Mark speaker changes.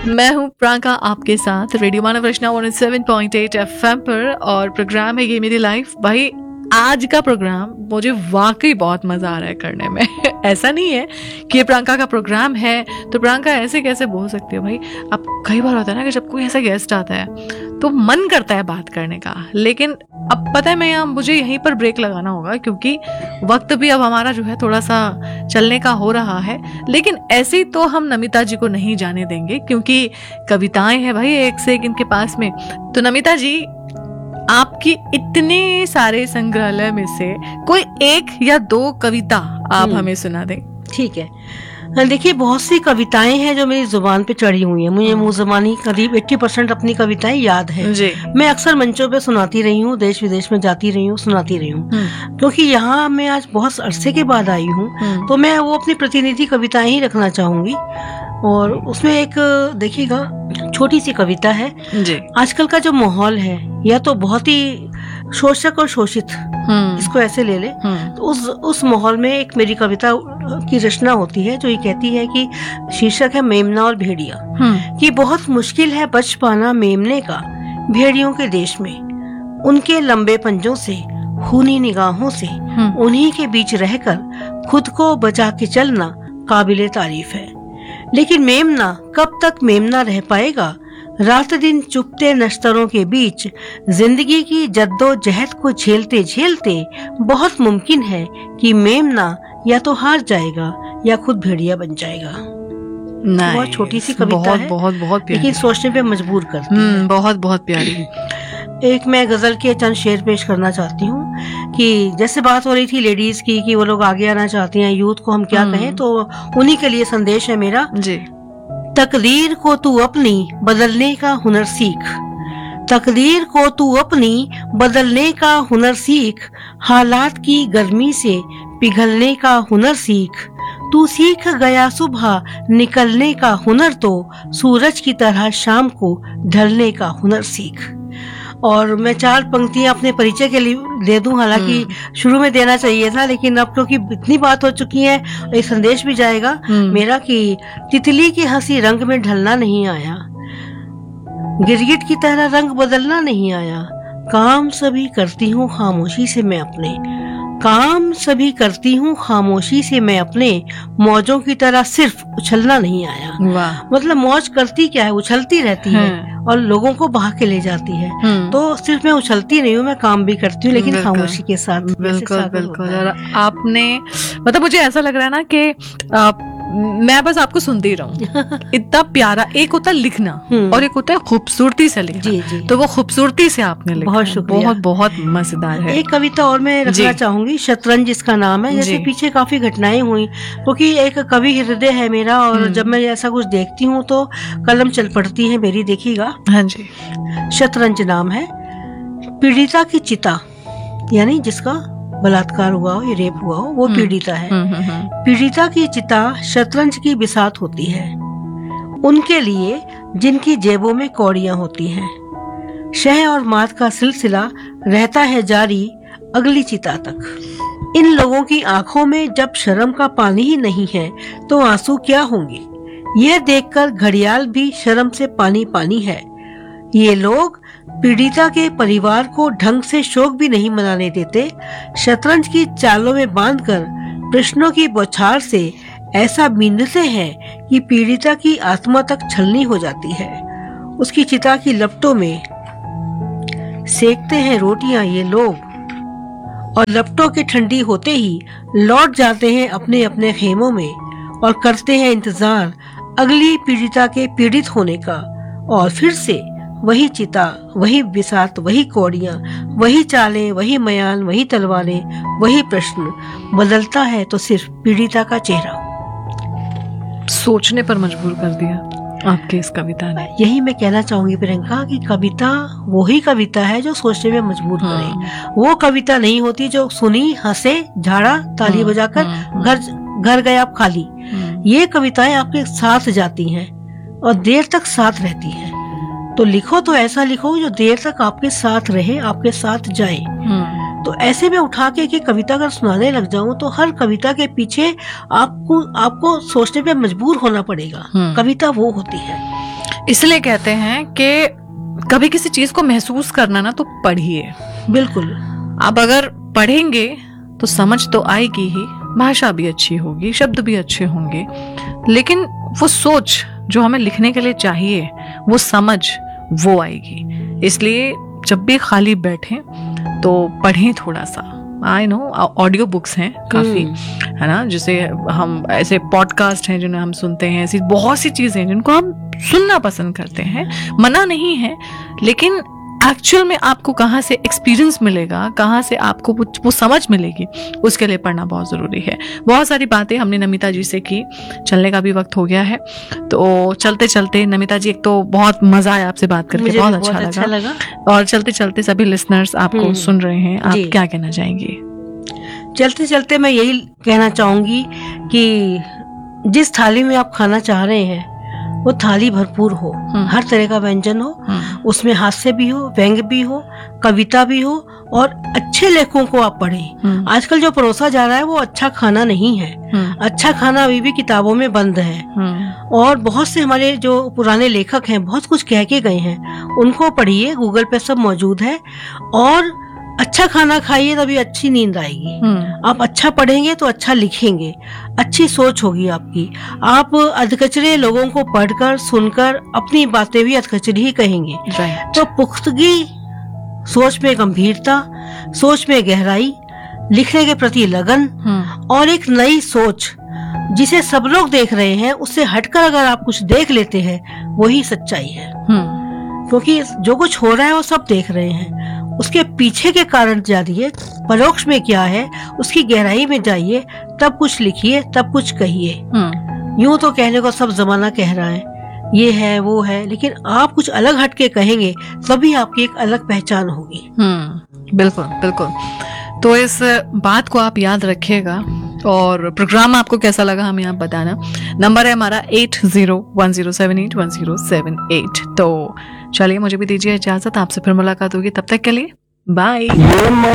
Speaker 1: मैं हूँ प्रियंका आपके साथ रेडियो मानव रचना 107.8 FM पर, और प्रोग्राम है ये मेरी लाइफ। भाई आज का प्रोग्राम मुझे वाकई बहुत मजा आ रहा है करने में। ऐसा नहीं है कि ये प्रियंका का प्रोग्राम है तो प्रियंका ऐसे कैसे बोल सकती हो भाई। अब कई बार होता है ना कि जब कोई ऐसा गेस्ट आता है तो मन करता है बात करने का, लेकिन अब पता है मुझे यहीं पर ब्रेक लगाना होगा क्योंकि वक्त भी अब हमारा जो है थोड़ा सा चलने का हो रहा है। लेकिन ऐसे ही तो हम नमिता जी को नहीं जाने देंगे क्योंकि कविताएं हैं भाई एक से एक इनके पास में। तो नमिता जी, आपकी इतने सारे संग्रहालय में से कोई एक या दो कविता आप हमें सुना दें।
Speaker 2: ठीक है। देखिए, बहुत सी कविताएं हैं जो मेरी जुबान पे चढ़ी हुई हैं। मुझे मुंह ज़बानी करीब 80% अपनी कविताएं याद है। मैं अक्सर मंचों पे सुनाती रही हूँ, देश विदेश में जाती रही हूँ, सुनाती रही हूँ। क्योंकि यहाँ मैं आज बहुत अरसे के बाद आई हूँ तो मैं वो अपनी प्रतिनिधि कविताएं ही रखना चाहूंगी। और उसमें एक देखिएगा छोटी सी कविता है जी। आजकल का जो माहौल है या तो बहुत ही शोषक और शोषित, इसको ऐसे ले ले, तो उस माहौल में एक मेरी कविता की रचना होती है जो ये कहती है कि शीर्षक है मेमना और भेड़िया। कि बहुत मुश्किल है बच पाना मेमने का भेड़ियों के देश में, उनके लंबे पंजों से खूनी निगाहों से उन्हीं के बीच रहकर खुद को बचा के चलना काबिले तारीफ है। लेकिन मेमना कब तक मेमना रह पाएगा, रात दिन चुपते नश्तरों के बीच जिंदगी की जद्दोजहद को झेलते झेलते बहुत मुमकिन है कि मेमना या तो हार जाएगा या खुद भेड़िया बन जाएगा। बहुत छोटी सी कविता है, बहुत लेकिन सोचने पे मजबूर करती है।
Speaker 1: बहुत प्यारी।
Speaker 2: एक मैं गजल के चंद शेर पेश करना चाहती हूँ कि जैसे बात हो रही थी लेडीज की कि वो लोग आगे आना चाहती हैं, यूथ को हम क्या कहें, तो उन्हीं के लिए संदेश है मेरा जी। तकदीर को तू अपनी बदलने का हुनर सीख, तकदीर को तू अपनी बदलने का हुनर सीख, हालात की गर्मी से पिघलने का हुनर सीख, तू सीख गया सुबह निकलने का हुनर तो सूरज की तरह शाम को ढलने का हुनर सीख। और मैं 4 पंक्तियां अपने परिचय के लिए दे दूं, हालांकि शुरू में देना चाहिए था, लेकिन अब क्योंकि इतनी बात हो चुकी है एक संदेश भी जाएगा मेरा कि तितली की हंसी रंग में ढलना नहीं आया, गिरगिट की तरह रंग बदलना नहीं आया, काम सभी करती हूँ खामोशी से मैं अपने, काम सभी करती हूँ खामोशी से मैं अपने, मौजों की तरह सिर्फ उछलना नहीं आया। मतलब मौज करती क्या है, उछलती रहती है और लोगों को बहा के ले जाती है। तो सिर्फ मैं उछलती नहीं हूँ, मैं काम भी करती हूँ लेकिन खामोशी के साथ।
Speaker 1: बिल्कुल। और आपने मतलब मुझे ऐसा लग रहा है ना कि मैं बस आपको सुनती रहूं। इतना प्यारा, एक होता है लिखना और एक होता है खूबसूरती से लिखना। जी। तो वो खूबसूरती से आपने लिखा, बहुत शुक्रिया, बहुत मजेदार है।
Speaker 2: एक कविता और मैं रखना चाहूंगी, शतरंज इसका नाम है। जैसे पीछे काफी घटनाएं हुई, क्योंकि एक कवि हृदय है मेरा और जब मैं ऐसा कुछ देखती हूँ तो कलम चल पड़ती है मेरी। देखिएगा,
Speaker 1: हाँ जी।
Speaker 2: शतरंज नाम है। पीड़िता की चिता, यानी जिसका बलात्कार हुआ हो, ये रेप हुआ हो, वो पीड़िता है। पीड़िता की चिता शतरंज की बिसात होती है उनके लिए जिनकी जेबों में कौड़ियां होती हैं। शह और मात का सिलसिला रहता है जारी अगली चिता तक। इन लोगों की आंखों में जब शर्म का पानी ही नहीं है तो आंसू क्या होंगे, यह देखकर घड़ियाल भी शर्म से पानी पानी है। ये लोग पीड़िता के परिवार को ढंग से शोक भी नहीं मनाने देते। शतरंज की चालों में बांधकर प्रश्नों की बौछार से ऐसा बीनते हैं कि पीड़िता की आत्मा तक छलनी हो जाती है। उसकी चिता की लपटों में सेकते हैं रोटियां ये लोग और लपटों के ठंडी होते ही लौट जाते हैं अपने अपने खेमों में और करते हैं इंतजार अगली पीड़िता के पीड़ित होने का। और फिर से वही चिता, वही बिसात, वही कौड़ियां, वही चालें, वही मयान, वही तलवारें, वही प्रश्न। बदलता है तो सिर्फ पीड़िता का चेहरा।
Speaker 1: सोचने पर मजबूर कर दिया आपकी इस कविता ने।
Speaker 2: यही मैं कहना चाहूंगी प्रियंका कि कविता वही कविता है जो सोचने में मजबूर करे। वो कविता नहीं होती जो सुनी, हंसे, झाड़ा, ताली बजाकर घर गया आप खाली। ये कविताएं आपके साथ जाती हैं और देर तक साथ रहती हैं। तो लिखो तो ऐसा लिखो जो देर तक आपके साथ रहे, आपके साथ जाए। तो ऐसे में उठा के कविता अगर सुनाने लग जाऊं तो हर कविता के पीछे आपको सोचने पे मजबूर होना पड़ेगा। कविता वो होती है।
Speaker 1: इसलिए कहते हैं कि कभी किसी चीज को महसूस करना ना तो पढ़िए।
Speaker 2: बिल्कुल।
Speaker 1: आप अगर पढ़ेंगे तो समझ तो आएगी ही, भाषा भी अच्छी होगी, शब्द भी अच्छे होंगे, लेकिन वो सोच जो हमें लिखने के लिए चाहिए, वो समझ वो आएगी। इसलिए जब भी खाली बैठें तो पढ़ें थोड़ा सा। आई नो ऑडियो बुक्स हैं काफी, है ना, जैसे हम ऐसे पॉडकास्ट हैं जिन्हें हम सुनते हैं, ऐसी बहुत सी चीजें हैं जिनको हम सुनना पसंद करते हैं, मना नहीं है, लेकिन एक्चुअल में आपको कहाँ से एक्सपीरियंस मिलेगा, कहाँ से आपको वो समझ मिलेगी, उसके लिए पढ़ना बहुत ज़रूरी है। बहुत सारी बातें हमने नमिता जी से की, चलने का भी वक्त हो गया है, तो चलते चलते नमिता जी, एक तो बहुत मज़ा आया आपसे बात करके, बहुत अच्छा लगा। और चलते चलते सभी लिसनर्स आपको सुन रहे हैं, आप क्या कहना चाहेंगे?
Speaker 2: चलते चलते मैं यही कहना चाहूंगी कि जिस थाली में आप खाना चाह रहे हैं वो थाली भरपूर हो, हर तरह का व्यंजन हो, उसमें हास्य भी हो, व्यंग्य भी हो, कविता भी हो, और अच्छे लेखों को आप पढ़ें। आजकल जो परोसा जा रहा है वो अच्छा खाना नहीं है। अच्छा खाना अभी भी किताबों में बंद है। और बहुत से हमारे जो पुराने लेखक हैं बहुत कुछ कह के गए हैं, उनको पढ़िए, गूगल पे सब मौजूद है। और अच्छा खाना खाइए तभी अच्छी नींद आएगी। आप अच्छा पढ़ेंगे तो अच्छा लिखेंगे, अच्छी सोच होगी आपकी। आप अधकचरे लोगों को पढ़कर सुनकर अपनी बातें भी अधकचरी ही कहेंगे। तो पुख्तगी, सोच में गंभीरता, सोच में गहराई, लिखने के प्रति लगन और एक नई सोच जिसे सब लोग देख रहे हैं, उससे हटकर अगर आप कुछ देख लेते हैं, वही सच्चाई है। क्योंकि जो कुछ हो रहा है वो सब देख रहे हैं, उसके पीछे के कारण जानिए, परोक्ष में क्या है, उसकी गहराई में जाइए, तब कुछ लिखिए, तब कुछ कहिए। यूं तो कहने को सब जमाना कह रहा है, ये है वो है, लेकिन आप कुछ अलग हटके कहेंगे तभी आपकी एक अलग पहचान होगी।
Speaker 1: बिल्कुल बिल्कुल। तो इस बात को आप याद रखिएगा, और प्रोग्राम आपको कैसा लगा हमें आप बताना। नंबर है हमारा 8010781078। तो चलिए, मुझे भी दीजिए इजाजत, आपसे फिर मुलाकात होगी, तब तक के लिए बाय।